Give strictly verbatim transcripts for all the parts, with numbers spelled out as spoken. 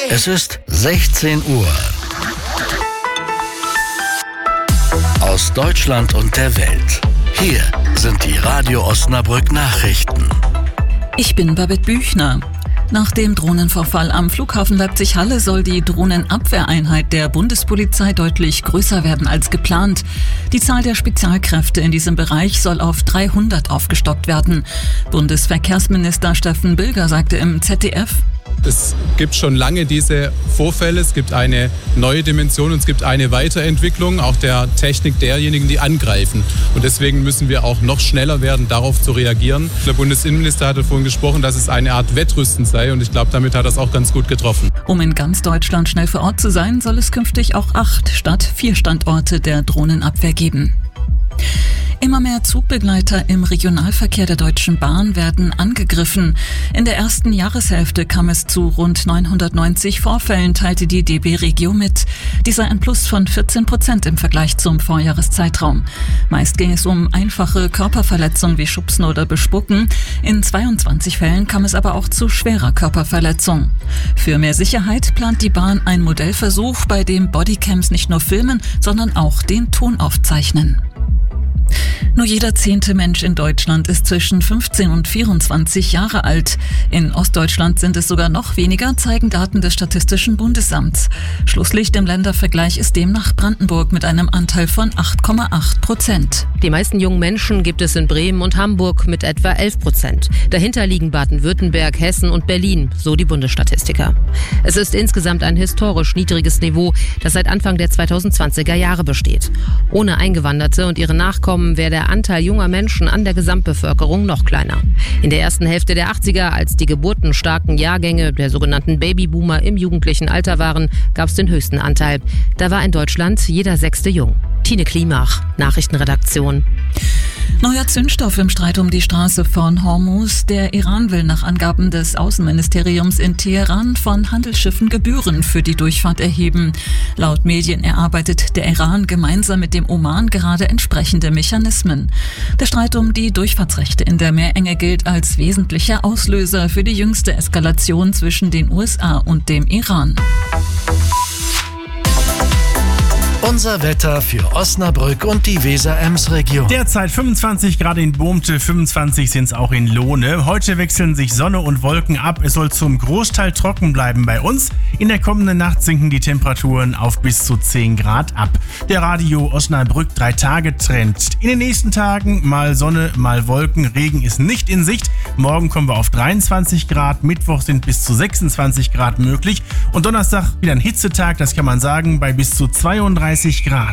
Es ist sechzehn Uhr. Aus Deutschland und der Welt. Hier sind die Radio Osnabrück Nachrichten. Ich bin Babette Büchner. Nach dem Drohnenvorfall am Flughafen Leipzig-Halle soll die Drohnenabwehreinheit der Bundespolizei deutlich größer werden als geplant. Die Zahl der Spezialkräfte in diesem Bereich soll auf dreihundert aufgestockt werden. Bundesverkehrsminister Steffen Bilger sagte im Z D F: Es gibt schon lange diese Vorfälle, es gibt eine neue Dimension und es gibt eine Weiterentwicklung auch der Technik derjenigen, die angreifen. Und deswegen müssen wir auch noch schneller werden, darauf zu reagieren. Der Bundesinnenminister hatte vorhin gesprochen, dass es eine Art Wettrüsten sei und ich glaube, damit hat er es auch ganz gut getroffen. Um in ganz Deutschland schnell vor Ort zu sein, soll es künftig auch acht statt vier Standorte der Drohnenabwehr geben. Immer mehr Zugbegleiter im Regionalverkehr der Deutschen Bahn werden angegriffen. In der ersten Jahreshälfte kam es zu rund neunhundertneunzig Vorfällen, teilte die D B Regio mit. Dies sei ein Plus von vierzehn Prozent im Vergleich zum Vorjahreszeitraum. Meist ging es um einfache Körperverletzungen wie Schubsen oder Bespucken. In zweiundzwanzig Fällen kam es aber auch zu schwerer Körperverletzung. Für mehr Sicherheit plant die Bahn einen Modellversuch, bei dem Bodycams nicht nur filmen, sondern auch den Ton aufzeichnen. Nur jeder zehnte Mensch in Deutschland ist zwischen fünfzehn und vierundzwanzig Jahre alt. In Ostdeutschland sind es sogar noch weniger, zeigen Daten des Statistischen Bundesamts. Schlusslicht im Ländervergleich ist demnach Brandenburg mit einem Anteil von acht Komma acht Prozent. Die meisten jungen Menschen gibt es in Bremen und Hamburg mit etwa elf Prozent. Dahinter liegen Baden-Württemberg, Hessen und Berlin, so die Bundesstatistiker. Es ist insgesamt ein historisch niedriges Niveau, das seit Anfang der zweitausendzwanziger Jahre besteht. Ohne Eingewanderte und ihre Nachkommen wäre der Anteil junger Menschen an der Gesamtbevölkerung noch kleiner. In der ersten Hälfte der achtziger, als die geburtenstarken Jahrgänge der sogenannten Babyboomer im jugendlichen Alter waren, gab es den höchsten Anteil. Da war in Deutschland jeder Sechste jung. Tine Klimach, Nachrichtenredaktion. Neuer Zündstoff im Streit um die Straße von Hormuz. Der Iran will nach Angaben des Außenministeriums in Teheran von Handelsschiffen Gebühren für die Durchfahrt erheben. Laut Medien erarbeitet der Iran gemeinsam mit dem Oman gerade entsprechende Mechanismen. Der Streit um die Durchfahrtsrechte in der Meerenge gilt als wesentlicher Auslöser für die jüngste Eskalation zwischen den U S A und dem Iran. Unser Wetter für Osnabrück und die Weser-Ems-Region. Derzeit fünfundzwanzig Grad in Bohmte, fünfundzwanzig sind es auch in Lohne. Heute wechseln sich Sonne und Wolken ab. Es soll zum Großteil trocken bleiben bei uns. In der kommenden Nacht sinken die Temperaturen auf bis zu zehn Grad ab. Der Radio Osnabrück drei Tage Trend. In den nächsten Tagen mal Sonne, mal Wolken. Regen ist nicht in Sicht. Morgen kommen wir auf dreiundzwanzig Grad. Mittwoch sind bis zu sechsundzwanzig Grad möglich. Und Donnerstag wieder ein Hitzetag, das kann man sagen, bei bis zu zweiunddreißig Grad.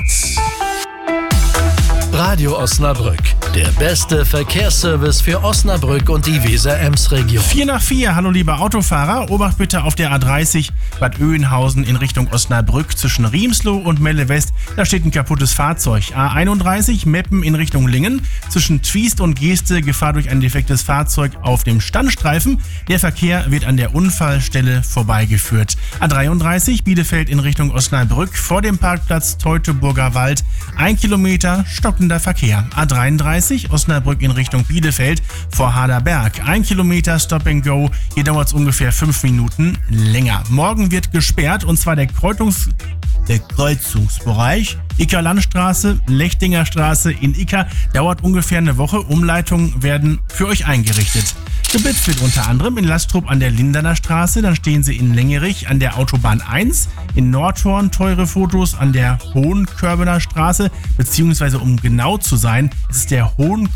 Radio Osnabrück, der beste Verkehrsservice für Osnabrück und die Weser-Ems-Region. vier nach vier, hallo liebe Autofahrer, Obacht bitte auf der A dreißig Bad Oeynhausen in Richtung Osnabrück zwischen Riemsloh und Melle West. Da steht ein kaputtes Fahrzeug. A einunddreißig Meppen in Richtung Lingen zwischen Twiest und Geeste, Gefahr durch ein defektes Fahrzeug auf dem Standstreifen. Der Verkehr wird an der Unfallstelle vorbeigeführt. A dreiunddreißig Bielefeld in Richtung Osnabrück vor dem Parkplatz Teutoburger Wald. Ein Kilometer stockender Verkehr. A dreiunddreißig Osnabrück in Richtung Bielefeld vor Haderberg. Ein Kilometer Stop and Go. Hier dauert es ungefähr fünf Minuten länger. Morgen wird gesperrt und zwar der Kreuzungs der Kreuzungsbereich Icker-Landstraße, Lechtinger Straße in Icker dauert ungefähr eine Woche. Umleitungen werden für euch eingerichtet. Geblitzt wird unter anderem in Lastrup an der Linderner Straße, dann stehen sie in Lengerich an der Autobahn eins, in Nordhorn teure Fotos an der Hohenkörbener Straße, beziehungsweise um genau zu sein, es ist der Hohen